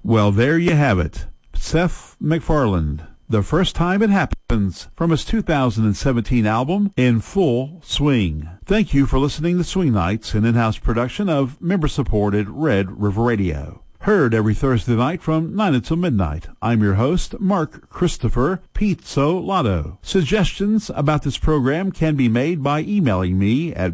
Well, there you have it. Seth MacFarlane, The First Time It Happens, from his 2017 album, In Full Swing. Thank you for listening to Swing Nights, an in-house production of member-supported Red River Radio. Heard every Thursday night from 9 until midnight. I'm your host, Mark Christopher Pizzolato. Suggestions about this program can be made by emailing me at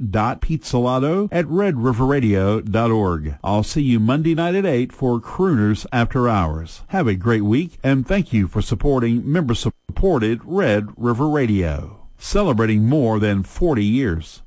mark.pizzolato@redriverradio.org. I'll see you Monday night at 8 for Crooners After Hours. Have a great week, and thank you for supporting member-supported Red River Radio. Celebrating more than 40 years.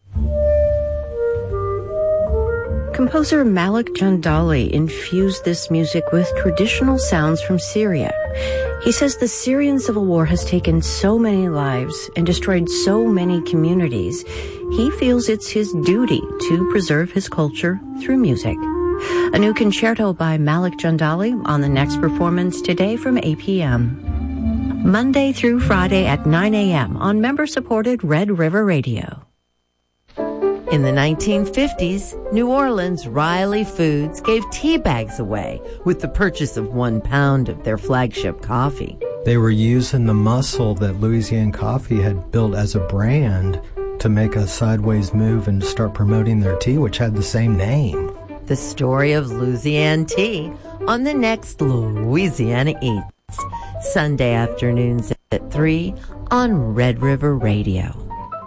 Composer Malik Jandali infused this music with traditional sounds from Syria. He says the Syrian civil war has taken so many lives and destroyed so many communities. He feels it's his duty to preserve his culture through music. A new concerto by Malik Jandali on the next performance today from 8 p.m. Monday through Friday at 9 a.m. on member-supported Red River Radio. In the 1950s, New Orleans Riley Foods gave tea bags away with the purchase of 1 pound of their flagship coffee. They were using the muscle that Louisiana Coffee had built as a brand to make a sideways move and start promoting their tea, which had the same name. The story of Louisiana tea on the next Louisiana Eats, Sunday afternoons at 3 on Red River Radio.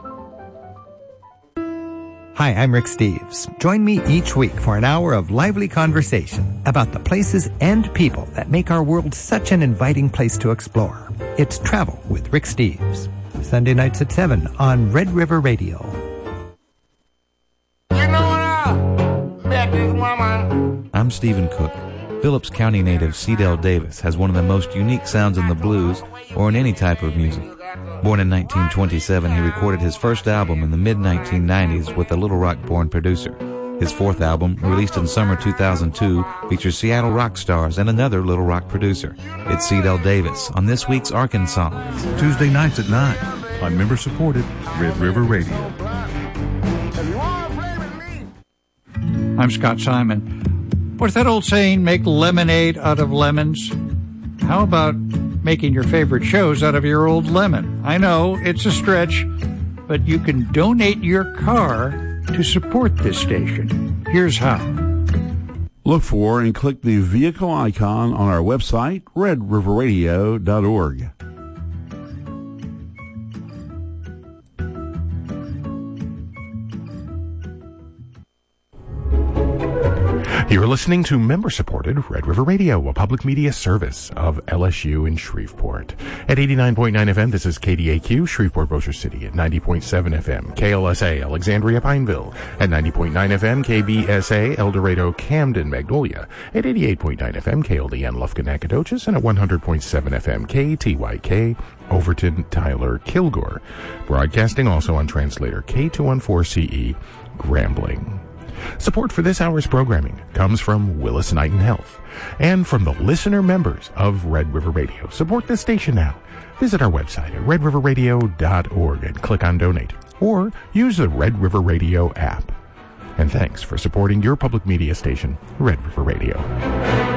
Hi, I'm Rick Steves. Join me each week for an hour of lively conversation about the places and people that make our world such an inviting place to explore. It's Travel with Rick Steves. Sunday nights at 7 on Red River Radio. I'm Stephen Cook. Phillips County native Cedell Davis has one of the most unique sounds in the blues or in any type of music. Born in 1927, he recorded his first album in the mid-1990s with a Little Rock-born producer. His fourth album, released in summer 2002, features Seattle rock stars and another Little Rock producer. It's Cedell Davis on this week's Arkansas. Tuesday nights at 9 on member-supported Red River Radio. I'm Scott Simon. What's that old saying, make lemonade out of lemons? How about making your favorite shows out of your old lemon? I know, it's a stretch, but you can donate your car to support this station. Here's how. Look for and click the vehicle icon on our website, redriverradio.org. You're listening to member-supported Red River Radio, a public media service of LSU in Shreveport. At 89.9 FM, this is KDAQ, Shreveport, Bossier City. At 90.7 FM, KLSA, Alexandria, Pineville. At 90.9 FM, KBSA, El Dorado, Camden, Magnolia. At 88.9 FM, KLDN, Lufkin, Nacogdoches. And at 100.7 FM, KTYK, Overton, Tyler, Kilgore. Broadcasting also on translator K214CE, Grambling. Support for this hour's programming comes from Willis Knighton Health and from the listener members of Red River Radio. Support this station now. Visit our website at redriverradio.org and click on Donate, or use the Red River Radio app. And thanks for supporting your public media station, Red River Radio.